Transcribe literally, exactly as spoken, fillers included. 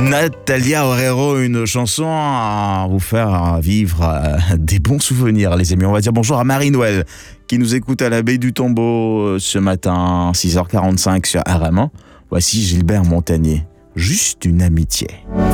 Natalia Oreiro, une chanson à vous faire vivre des bons souvenirs, les amis. On va dire bonjour à Marie-Noël qui nous écoute à la baie du Tombeau ce matin, six heures quarante-cinq sur R M un. Voici Gilbert Montagnier, juste une amitié.